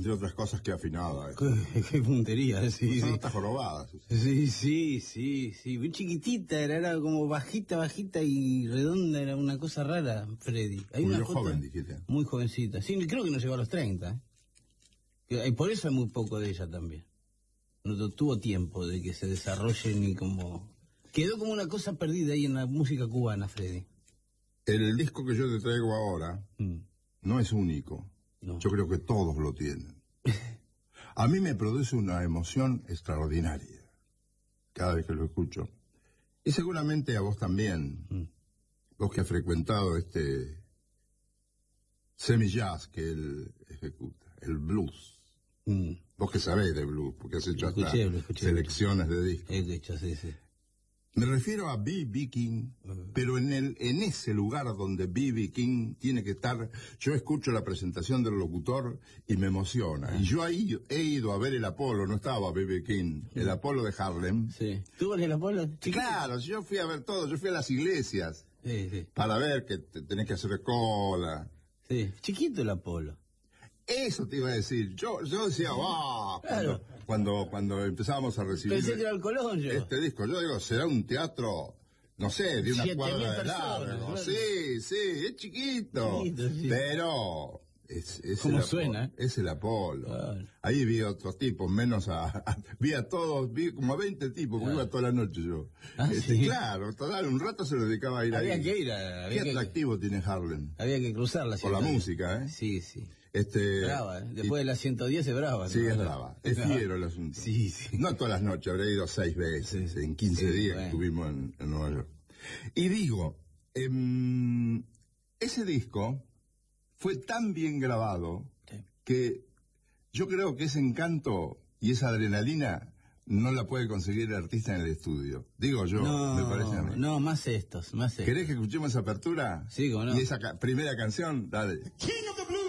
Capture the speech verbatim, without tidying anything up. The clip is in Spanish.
entre otras cosas, que afinada. Eh. Qué, qué puntería, sí. Son Sí. otras jorobadas. sí, sí, sí, sí. Muy chiquitita, era, era como bajita, bajita y redonda, era una cosa rara, Freddy. Hay Murió una foto joven, dijiste. muy jovencita. Sí, creo que no llegó a los treinta. ¿eh? Y por eso hay muy poco de ella también. No tuvo tiempo de que se desarrolle ni como... Quedó como una cosa perdida ahí en la música cubana, Freddy. El disco que yo te traigo ahora Mm. no es único. No. Yo creo que todos lo tienen. A mí me produce una emoción extraordinaria cada vez que lo escucho. Y seguramente a vos también, Mm. vos que has frecuentado este semi-jazz que él ejecuta, el blues. Mm. Vos que sabés de blues, porque has hecho Lo hasta escuché, lo escuché. selecciones de discos. He hecho, sí, sí. Me refiero a B B. King, pero en el en ese lugar donde B B. King tiene que estar, yo escucho la presentación del locutor y me emociona. Y yo ahí he ido a ver el Apolo, no estaba B B. King, el Apolo de Harlem. Sí. ¿Tú vas a la bola? Claro, yo fui a ver todo, yo fui a las iglesias Sí, sí. para ver que te- tenés que hacer cola. Sí. Chiquito el Apolo. Eso te iba a decir. Yo yo decía, ¡ah! Claro. Cuando, cuando, cuando empezábamos a recibir Pensé que era el Colón yo. este disco, yo digo, será un teatro, no sé, de una Siete cuadra mil de personas, largo. claro. Sí, sí, es chiquito. Chiquito, sí. Pero es, es ¿Cómo el Apolo, suena, eh? es el Apolo. Claro. Ahí vi a otros tipos, menos a, a- vi a todos, vi como a veinte tipos, porque Claro. iba toda la noche yo. Ah, Este, sí. Claro, total, un rato se lo dedicaba a ir Había ahí. que ir a... Había Qué que, atractivo tiene Harlem. había que cruzar la Por la ciudad. música, ¿eh? Sí, sí. Este, Brava, ¿eh? Después de las ciento diez es brava. Sí, ¿no? es brava. Es fiero el asunto. Sí, sí. No todas las noches, habré ido seis veces, Sí, en quince sí, días bueno. que estuvimos en, en Nueva York. Y digo, em, ese disco fue tan bien grabado Sí. que yo creo que ese encanto y esa adrenalina no la puede conseguir el artista en el estudio. Digo yo, No, me parece a mí. no, más estos, más estos. ¿Querés que escuchemos esa apertura? Sí, cómo no. Y esa ca- primera canción, dale. King of the Blues.